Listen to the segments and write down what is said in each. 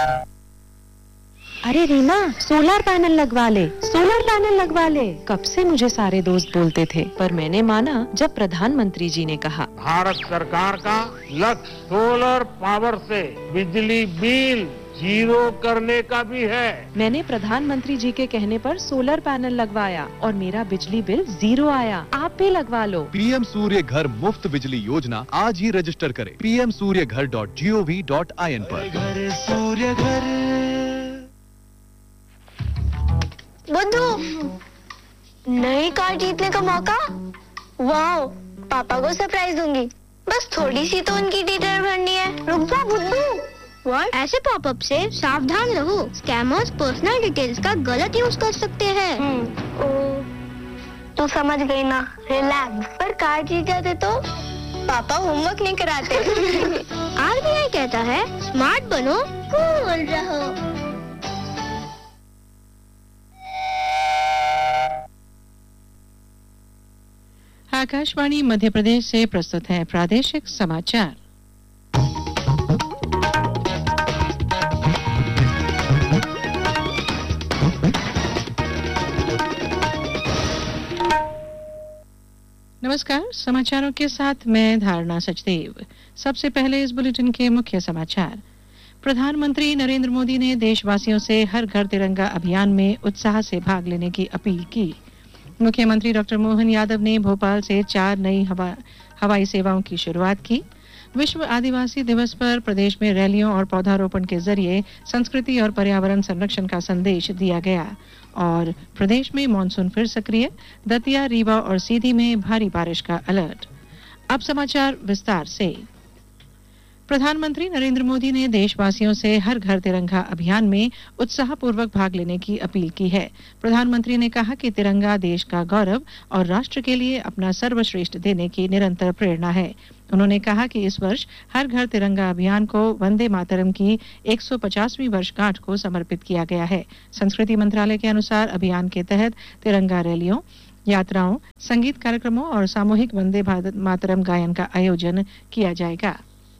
अरे Reena, solar panel लगवा ले, सोलर पैनल लगवा ले। कब से मुझे सारे दोस्त बोलते थे, पर मैंने माना जब प्रधानमंत्री जी ने कहा। भारत सरकार का लक्ष्य सोलर पावर से बिजली बिल जीरो करने का भी है। मैंने प्रधानमंत्री जी के कहने पर सोलर पैनल लगवाया और मेरा बिजली बिल 0 आया। आप भी लगवा लो। पीएम सूर्य घर मुफ्त बिजली योजना आज ही रजिस्टर करें pmsuryaghar.gov.in पर। घर सूर्य घर। बुद्धू, नई कार जीतने का मौका। वाओ, पापा को सरप्राइज दूंगी। बस थोड़ी सी तो उनकी डिटेल भरनी है। रुक जा बुद्धू। What? ऐसे पॉपअप से सावधान रहो। स्कैमर्स पर्सनल डिटेल्स का गलत यूज कर सकते हैं। तू समझ गई ना, रिलैक्स। पर कार जीत जाते तो पापा होमवर्क नहीं कराते। आरबीआई कहता है स्मार्ट बनो, कूल रहो। आकाशवाणी मध्य प्रदेश से प्रस्तुत है प्रादेशिक समाचार। नमस्कार, समाचारों के साथ मैं धारणा सचदेव। सबसे पहले इस बुलेटिन के मुख्य समाचार। प्रधानमंत्री नरेंद्र मोदी ने देशवासियों से हर घर तिरंगा अभियान में उत्साह से भाग लेने की अपील की। मुख्यमंत्री डॉक्टर मोहन यादव ने भोपाल से 4 नई हवाई सेवाओं की शुरुआत की। विश्व आदिवासी दिवस पर प्रदेश में रैलियों और पौधारोपण के जरिए संस्कृति और पर्यावरण संरक्षण का संदेश दिया गया। और प्रदेश में मानसून फिर सक्रिय, दतिया, रीवा और सीधी में भारी बारिश का अलर्ट। अब समाचार विस्तार से। प्रधानमंत्री नरेंद्र मोदी ने देशवासियों से हर घर तिरंगा अभियान में उत्साहपूर्वक भाग लेने की अपील की है। प्रधानमंत्री ने कहा कि तिरंगा देश का गौरव और राष्ट्र के लिए अपना सर्वश्रेष्ठ देने की निरंतर प्रेरणा है। उन्होंने कहा कि इस वर्ष हर घर तिरंगा अभियान को वंदे मातरम की 150वीं वर्षगांठ को समर्पित किया गया है। संस्कृति मंत्रालय के अनुसार अभियान के तहत तिरंगा रैलियों, यात्राओं, संगीत कार्यक्रमों और सामूहिक वंदे मातरम गायन का आयोजन किया जाएगा।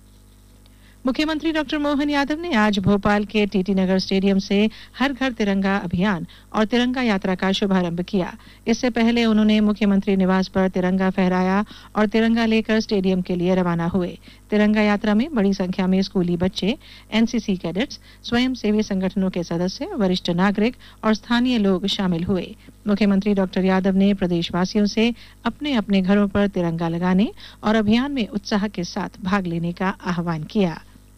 मुख्यमंत्री डॉक्टर मोहन यादव ने आज भोपाल के टीटी नगर स्टेडियम से हर घर तिरंगा अभियान और तिरंगा यात्रा का शुभारंभ किया। इससे पहले उन्होंने मुख्यमंत्री निवास पर तिरंगा फहराया और तिरंगा लेकर स्टेडियम के लिए रवाना हुए। तिरंगा यात्रा में बड़ी संख्या में स्कूली बच्चे, एनसीसी कैडेट्स, स्वयंसेवी संगठनों के सदस्य, वरिष्ठ नागरिक और स्थानीय लोग शामिल हुए। मुख्यमंत्री डॉक्टर यादव ने प्रदेशवासियों से अपने अपने घरों पर तिरंगा लगाने और अभियान में उत्साह के साथ भाग लेने का आह्वान किया।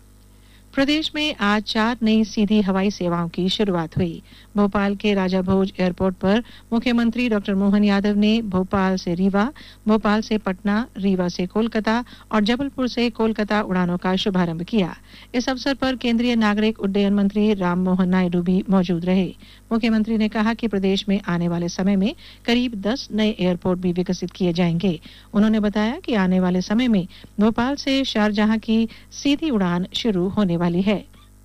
प्रदेश में आज 4 नई सीधी हवाई सेवाओं की शुरुआत हुई। भोपाल के राजा भोज एयरपोर्ट पर मुख्यमंत्री डॉक्टर मोहन यादव ने भोपाल से रीवा, भोपाल से पटना, रीवा से कोलकाता और जबलपुर से कोलकाता उड़ानों का शुभारंभ किया। इस अवसर पर केंद्रीय नागरिक उड्डयन मंत्री राममोहन नायडू भी मौजूद रहे। मुख्यमंत्री ने कहा कि प्रदेश में आने वाले समय में करीब 10 नए एयरपोर्ट भी विकसित किए जाएंगे। उन्होंने बताया कि आने वाले समय में भोपाल से शारजाह की सीधी उड़ान शुरू होने वाली है।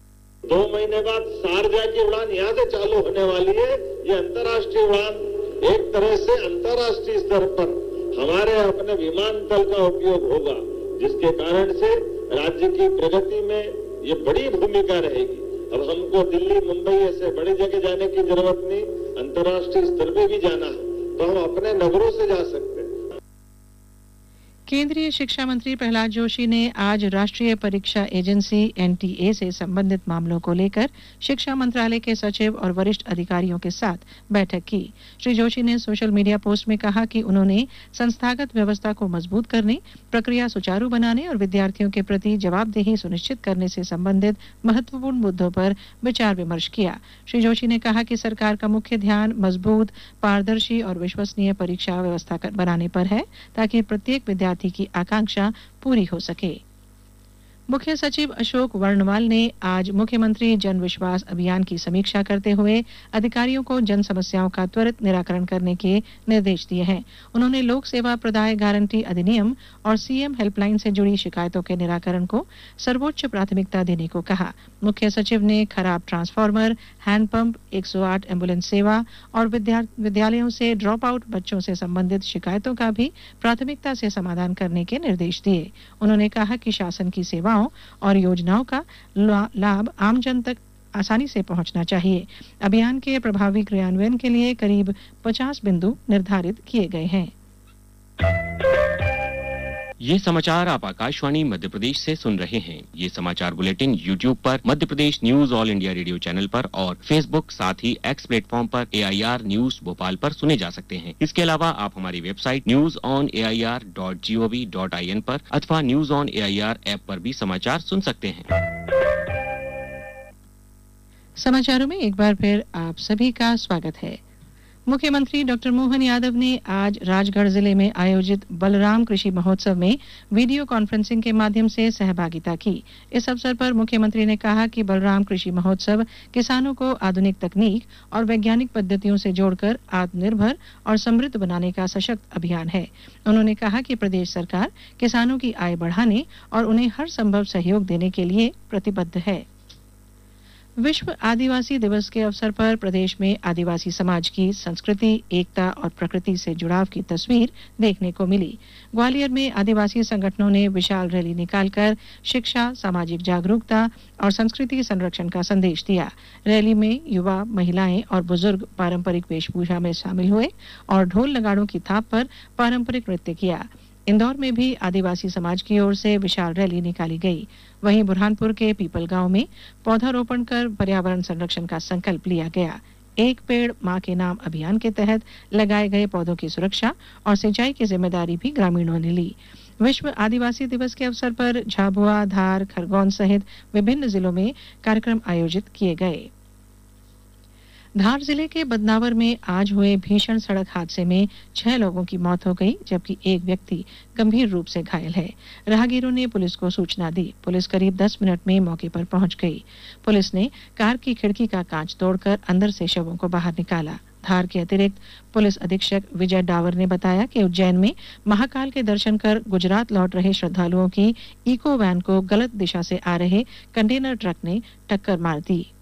2 महीने बाद शारजाह की उड़ान यहाँ से चालू होने वाली है। ये अंतर्राष्ट्रीय उड़ान एक तरह से अंतर्राष्ट्रीय स्तर पर हमारे अपने विमानतल का उपयोग होगा, जिसके कारण से राज्य की प्रगति में ये बड़ी भूमिका रहेगी। अब हमको दिल्ली, मुंबई ऐसे बड़ी जगह जाने की जरूरत नहीं, अंतर्राष्ट्रीय स्तर पे भी जाना है तो हम अपने नगरों से जा सकते हैं। केंद्रीय शिक्षा मंत्री प्रहलाद जोशी ने आज राष्ट्रीय परीक्षा एजेंसी एनटीए से संबंधित मामलों को लेकर शिक्षा मंत्रालय के सचिव और वरिष्ठ अधिकारियों के साथ बैठक की। श्री जोशी ने सोशल मीडिया पोस्ट में कहा कि उन्होंने संस्थागत व्यवस्था को मजबूत करने, प्रक्रिया सुचारू बनाने और विद्यार्थियों के प्रति जवाबदेही सुनिश्चित करने से संबंधित महत्वपूर्ण मुद्दों पर विचार विमर्श किया। श्री जोशी ने कहा कि सरकार का मुख्य ध्यान मजबूत, पारदर्शी और विश्वसनीय परीक्षा व्यवस्था बनाने पर है, ताकि प्रत्येक विद्यार्थी की आकांक्षा पूरी हो सके। मुख्य सचिव अशोक वर्णवाल ने आज मुख्यमंत्री जन विश्वास अभियान की समीक्षा करते हुए अधिकारियों को जन समस्याओं का त्वरित निराकरण करने के निर्देश दिए हैं। उन्होंने लोक सेवा प्रदाय गारंटी अधिनियम और सीएम हेल्पलाइन से जुड़ी शिकायतों के निराकरण को सर्वोच्च प्राथमिकता देने को कहा। मुख्य सचिव ने खराब ट्रांसफार्मर, हैंडपंप, 108 एम्बुलेंस सेवा और विद्यालयों से ड्रॉप आउट बच्चों से संबंधित शिकायतों का भी प्राथमिकता से समाधान करने के निर्देश दिए। उन्होंने कहा कि शासन की सेवाओं और योजनाओं का लाभ आमजन तक आसानी से पहुंचना चाहिए। अभियान के प्रभावी क्रियान्वयन के लिए करीब 50 बिंदु निर्धारित किए गए हैं। ये समाचार आप आकाशवाणी मध्य प्रदेश से सुन रहे हैं। ये समाचार बुलेटिन YouTube पर Madhya Pradesh news all India radio channel पर और Facebook साथ ही X प्लेटफॉर्म पर AIR न्यूज भोपाल पर सुने जा सकते हैं। इसके अलावा आप हमारी वेबसाइट newsonair.gov.in पर अथवा न्यूज ऑन AIR ऐप पर भी समाचार सुन सकते हैं। समाचारों में एक बार फिर आप सभी का स्वागत है। मुख्यमंत्री डॉक्टर मोहन यादव ने आज राजगढ़ जिले में आयोजित बलराम कृषि महोत्सव में वीडियो कॉन्फ्रेंसिंग के माध्यम से सहभागिता की। इस अवसर पर मुख्यमंत्री ने कहा कि बलराम कृषि महोत्सव किसानों को आधुनिक तकनीक और वैज्ञानिक पद्धतियों से जोड़कर आत्मनिर्भर और समृद्ध बनाने का सशक्त अभियान है। उन्होंने कहा कि प्रदेश सरकार किसानों की आय बढ़ाने और उन्हें हर संभव सहयोग देने के लिए प्रतिबद्ध है। विश्व आदिवासी दिवस के अवसर पर प्रदेश में आदिवासी समाज की संस्कृति, एकता और प्रकृति से जुड़ाव की तस्वीर देखने को मिली। ग्वालियर में आदिवासी संगठनों ने विशाल रैली निकालकर शिक्षा, सामाजिक जागरूकता और संस्कृति संरक्षण का संदेश दिया। रैली में युवा, महिलाएं और बुजुर्ग पारंपरिक वेशभूषा में शामिल हुए और ढोल नगाड़ों की थाप पर पारंपरिक नृत्य किया। इंदौर में भी आदिवासी समाज की ओर से विशाल रैली निकाली गई। वहीं बुरहानपुर के पीपल गांव में पौधारोपण कर पर्यावरण संरक्षण का संकल्प लिया गया। एक पेड़ मां के नाम अभियान के तहत लगाए गए पौधों की सुरक्षा और सिंचाई की जिम्मेदारी भी ग्रामीणों ने ली। विश्व आदिवासी दिवस के अवसर पर झाबुआ, धार, खरगोन सहित विभिन्न जिलों में कार्यक्रम आयोजित किए गए। धार जिले के बदनावर में आज हुए भीषण सड़क हादसे में 6 लोगों की मौत हो गई, जबकि एक व्यक्ति गंभीर रूप से घायल है। राहगीरों ने पुलिस को सूचना दी। पुलिस करीब 10 मिनट में मौके पर पहुंच गई। पुलिस ने कार की खिड़की का कांच तोड़कर अंदर से शवों को बाहर निकाला। धार के अतिरिक्त पुलिस अधीक्षक विजय डावर ने बताया कि उज्जैन में महाकाल के दर्शन कर गुजरात लौट रहे श्रद्धालुओं की इको वैन को गलत दिशा से आ रहे कंटेनर ट्रक ने टक्कर मार दी।